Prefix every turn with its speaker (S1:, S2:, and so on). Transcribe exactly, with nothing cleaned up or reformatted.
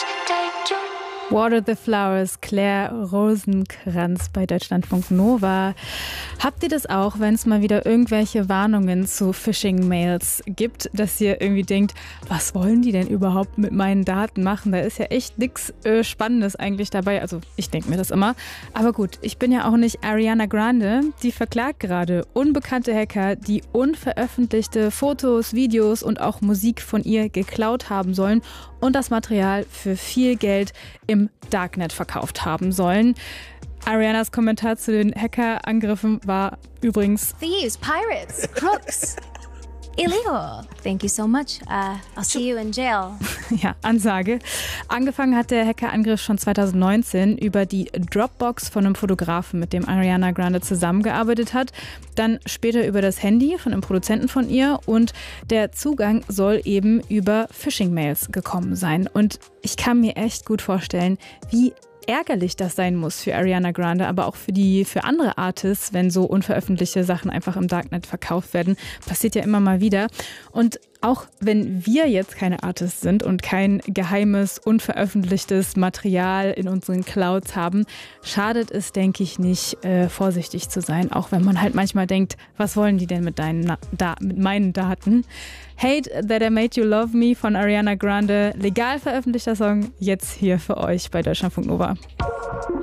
S1: Water the Flowers, Claire Rosenkranz bei Deutschlandfunk Nova. Habt ihr das auch, wenn es mal wieder irgendwelche Warnungen zu Phishing-Mails gibt, dass ihr irgendwie denkt, was wollen die denn überhaupt mit meinen Daten machen? Da ist ja echt nichts äh, Spannendes eigentlich dabei. Also ich denke mir das immer. Aber gut, ich bin ja auch nicht Ariana Grande. Die verklagt gerade unbekannte Hacker, die unveröffentlichte Fotos, Videos und auch Musik von ihr geklaut haben sollen und das Material für viel Geld im Darknet verkauft haben sollen. Arianas Kommentar zu den Hackerangriffen war übrigens:
S2: Thieves, pirates, crooks. Illegal. Thank you so much. Uh, I'll see you in jail.
S1: Ja, Ansage. Angefangen hat der Hackerangriff schon zwanzig neunzehn über die Dropbox von einem Fotografen, mit dem Ariana Grande zusammengearbeitet hat. Dann später über das Handy von einem Produzenten von ihr. Und der Zugang soll eben über Phishing-Mails gekommen sein. Und ich kann mir echt gut vorstellen, wie ärgerlich das sein muss für Ariana Grande, aber auch für die für andere Artists, wenn so unveröffentlichte Sachen einfach im Darknet verkauft werden. Passiert ja immer mal wieder. Und auch wenn wir jetzt keine Artists sind und kein geheimes, unveröffentlichtes Material in unseren Clouds haben, schadet es, denke ich, nicht, äh, vorsichtig zu sein. Auch wenn man halt manchmal denkt, was wollen die denn mit, deinen Na- da- mit meinen Daten? Hate That I Made You Love Me von Ariana Grande, legal veröffentlichter Song, jetzt hier für euch bei Deutschlandfunk Nova.